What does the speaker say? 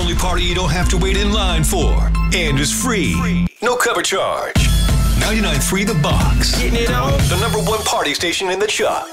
only party you don't have to wait in line for. And is free. No cover charge. 99.3 The Box. Getting it on. The #1 party station in the Chuck.